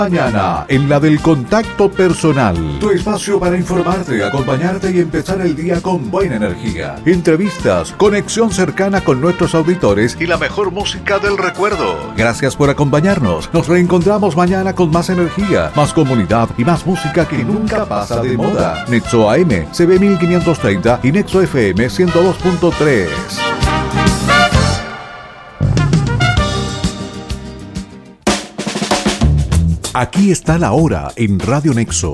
Mañana, en la del contacto personal, tu espacio para informarte, acompañarte y empezar el día con buena energía. Entrevistas, conexión cercana con nuestros auditores y la mejor música del recuerdo. Gracias por acompañarnos. Nos reencontramos mañana con más energía, más comunidad y más música que nunca pasa de moda. Nexo AM, CB 1530 y Nexo FM 102.3. Aquí está la hora en Radio Nexo.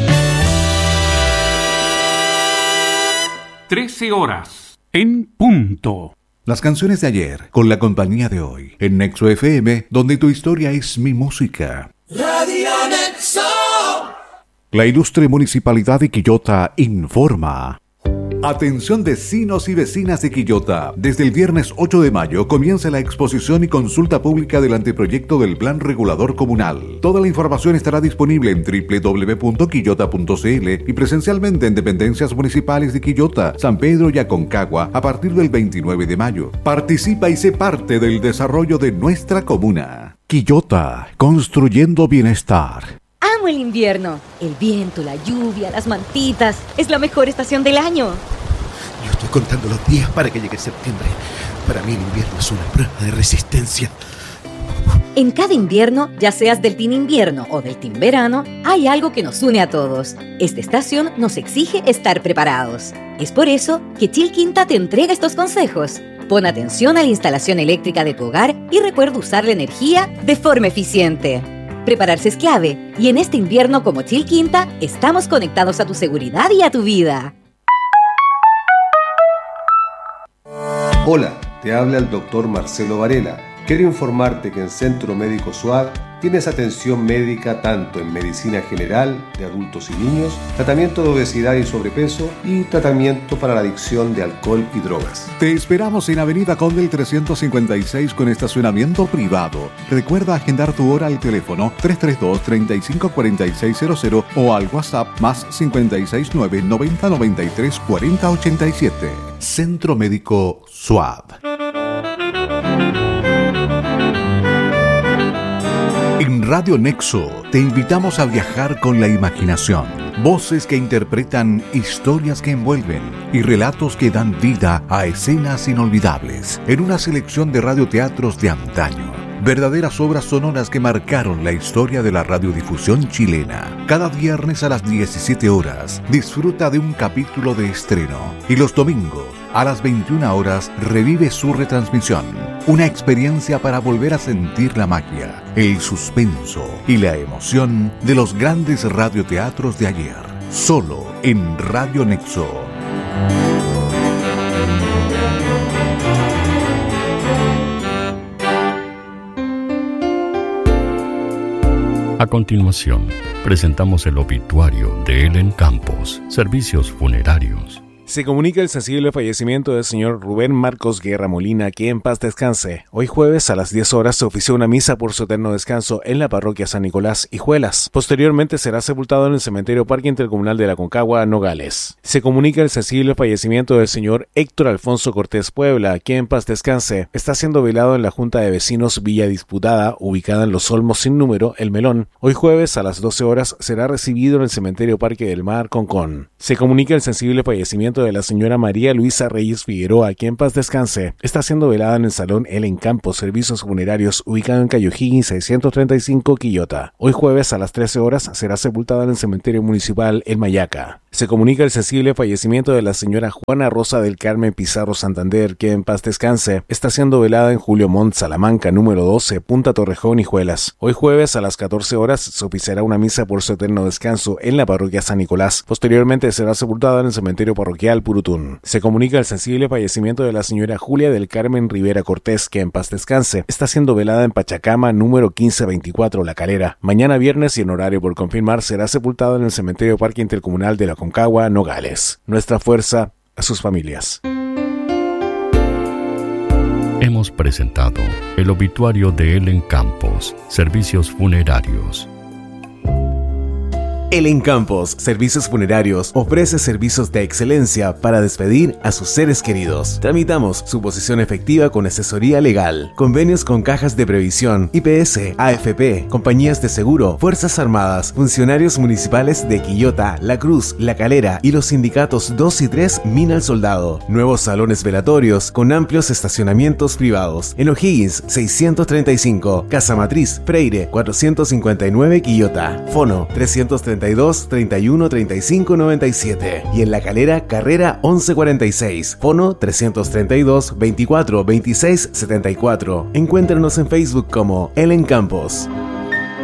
13 horas en punto. Las canciones de ayer con la compañía de hoy en Nexo FM, donde tu historia es mi música. Radio Nexo. La ilustre Municipalidad de Quillota informa. Atención vecinos y vecinas de Quillota. Desde el viernes 8 de mayo comienza la exposición y consulta pública del anteproyecto del Plan Regulador Comunal. Toda la información estará disponible en www.quillota.cl y presencialmente en dependencias municipales de Quillota, San Pedro y Aconcagua a partir del 29 de mayo. Participa y sé parte del desarrollo de nuestra comuna. Quillota, construyendo bienestar. Amo el invierno. El viento, la lluvia, las mantitas. Es la mejor estación del año. Yo estoy contando los días para que llegue septiembre. Para mí el invierno es una prueba de resistencia. En cada invierno, ya seas del team invierno o del team verano, hay algo que nos une a todos. Esta estación nos exige estar preparados. Es por eso que Chilquinta te entrega estos consejos. Pon atención a la instalación eléctrica de tu hogar y recuerda usar la energía de forma eficiente. Prepararse es clave, y en este invierno como Chilquinta, estamos conectados a tu seguridad y a tu vida. Hola, te habla el doctor Marcelo Varela. Quiero informarte que en Centro Médico SUAD tienes atención médica tanto en medicina general de adultos y niños, tratamiento de obesidad y sobrepeso y tratamiento para la adicción de alcohol y drogas. Te esperamos en Avenida Condel 356 con estacionamiento privado. Recuerda agendar tu hora al teléfono 332-354600 o al WhatsApp más 569 90 93 40 87. Centro Médico SUAD. En Radio Nexo te invitamos a viajar con la imaginación. Voces que interpretan historias que envuelven y relatos que dan vida a escenas inolvidables en una selección de radioteatros de antaño. Verdaderas obras sonoras que marcaron la historia de la radiodifusión chilena. Cada viernes a las 17 horas disfruta de un capítulo de estreno y los domingos a las 21 horas revive su retransmisión. Una experiencia para volver a sentir la magia, el suspenso y la emoción de los grandes radioteatros de ayer. Solo en Radio Nexo. A continuación, presentamos el obituario de Ellen Campos, Servicios Funerarios. Se comunica el sensible fallecimiento del señor Rubén Marcos Guerra Molina, que en paz descanse. Hoy jueves a las 10 horas se ofició una misa por su eterno descanso en la parroquia San Nicolás, Hijuelas. Posteriormente será sepultado en el cementerio Parque Intercomunal de la Aconcagua, Nogales. Se comunica el sensible fallecimiento del señor Héctor Alfonso Cortés Puebla, que en paz descanse. Está siendo velado en la Junta de Vecinos Villa Disputada, ubicada en Los Olmos sin número, El Melón. Hoy jueves a las 12 horas será recibido en el cementerio Parque del Mar, Concón. Se comunica el sensible fallecimiento de la señora María Luisa Reyes Figueroa, quien en paz descanse. Está siendo velada en el Salón Ellen Campos, Servicios Funerarios, ubicado en Cayo Higgins 635, Quillota. Hoy jueves a las 13 horas será sepultada en el cementerio municipal El Mayaca. Se comunica el sensible fallecimiento de la señora Juana Rosa del Carmen Pizarro Santander, que en paz descanse. Está siendo velada en Julio Montt, Salamanca, número 12, Punta Torrejón, Hijuelas. Hoy jueves a las 14 horas se oficiará una misa por su eterno descanso en la parroquia San Nicolás. Posteriormente será sepultada en el cementerio parroquial Purutún. Se comunica el sensible fallecimiento de la señora Julia del Carmen Rivera Cortés, que en paz descanse. Está siendo velada en Pachacama, número 1524, La Calera. Mañana viernes y en horario por confirmar será sepultada en el cementerio Parque Intercomunal de la Aconcagua, Nogales. Nuestra fuerza a sus familias. Hemos presentado el obituario de Ellen Campos, Servicios Funerarios. Elen Campos Servicios Funerarios ofrece servicios de excelencia para despedir a sus seres queridos. Tramitamos suposición efectiva con asesoría legal, convenios con cajas de previsión, IPS, AFP, compañías de seguro, Fuerzas Armadas, funcionarios municipales de Quillota, La Cruz, La Calera y los sindicatos 2 y 3 Mina al Soldado. Nuevos salones velatorios con amplios estacionamientos privados. En O'Higgins 635, Casa Matriz, Freire 459 Quillota. Fono 332 31 35 97 y en La Calera Carrera 1146. Fono 332 24 26 74. Encuéntranos en Facebook como Elen Campos.